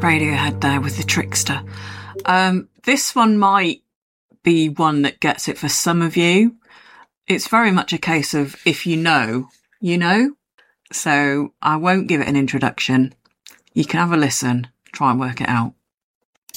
Radiohead there with The Trickster. This one might be one that gets it for some of you. It's very much a case of if you know, you know. So I won't give it an introduction. You can have a listen, try and work it out.